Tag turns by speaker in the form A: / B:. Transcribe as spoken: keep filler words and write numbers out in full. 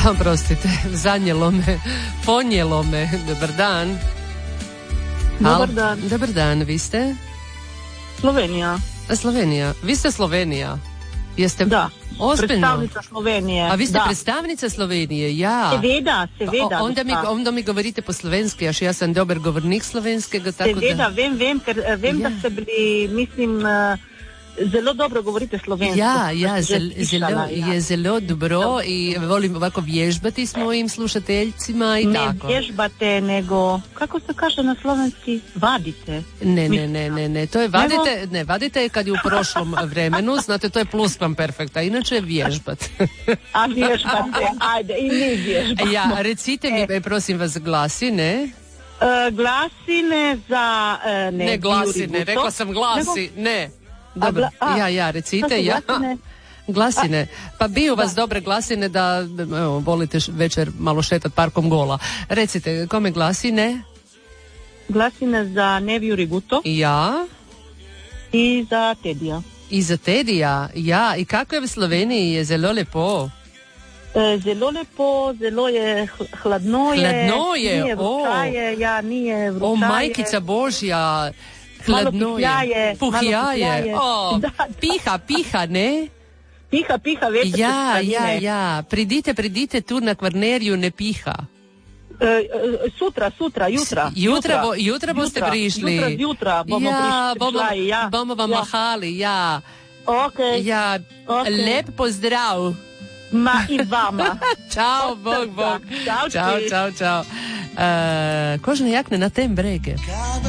A: Oprostite, zanjelo me, ponijelo me. Dobar dan.
B: Dobar dan.
A: Dobar dan, vi ste?
B: Slovenija.
A: Slovenija. Vi ste Slovenija? Jeste
B: Da,
A: ozbiljno?
B: predstavnica Slovenije.
A: A vi ste
B: da.
A: predstavnica Slovenije, ja.
B: Seveda, seveda.
A: O, onda, mi, onda mi govorite po slovenski, až ja sam dober govornik slovenskega, tako
B: seveda,
A: da...
B: vem, vem, ker vem,
A: Ja.
B: da ste bili, mislim, zelo dobro govorite slovensko.
A: Ja, ja,
B: Že
A: zel,
B: slišala,
A: zelo,
B: ja.
A: je zelo dobro i volim ovako vježbati s mojim slušateljcima i
B: Ne
A: tako.
B: vježbate, nego, kako se kaže na slovenski, vadite.
A: Ne, ne, ne, ne, ne, to je vadite, ne, vadite je kad je u prošlom vremenu, znate, to je pluskvamperfekta, inače je vježbat.
B: A vježbate, ajde, i mi vježbamo.
A: Ja, recite mi, e, prosim vas, glasine.
B: E, glasine za... E, ne,
A: Ne glasine,
B: Juri Buto,
A: rekla sam glasi, ne.
B: A
A: Dobro,
B: gla- a,
A: ja, ja,
B: šta
A: recite,
B: su
A: ja.
B: glasine?
A: Glasine. Pa biju vas dobre glasine da, evo, volite š- večer malo šetat parkom gola. Recite, kome glasine?
B: Glasine za Neviju Ributo
A: Ja.
B: i za Tedija.
A: I za Tedija, ja. I kako je v Sloveniji? Je zelo lepo.
B: E, zelo lepo, zelo je hl- hladno je.
A: Hladno je,
B: Nije
A: o.
B: vročaje, ja, nije vročaje.
A: O, majkica Božja. Hladno
B: Malo
A: je.
B: pihljaje, malo
A: Puhljaje.
B: pihljaje.
A: O,
B: Da, da.
A: piha, piha, ne?
B: Piha, piha, veter.
A: Ja,
B: preko
A: ja,
B: planine.
A: ja. Pridite, pridite tu na Kvarnerju, ne piha.
B: E, e, sutra, sutra, jutra.
A: Jutra, bo, jutra boste
B: Jutra,
A: prišli.
B: Jutra, zjutra bomo
A: ja,
B: prišli.
A: bomo,
B: prišli, ja.
A: bomo vam
B: ja.
A: mahali, ja.
B: Ok,
A: Ja,
B: Ok.
A: lep pozdrav.
B: ma i vama.
A: Čao, bog, bog.
B: Ćao,
A: Čao,
B: ti.
A: čao, čao. Uh, kožne jakne na tem brege.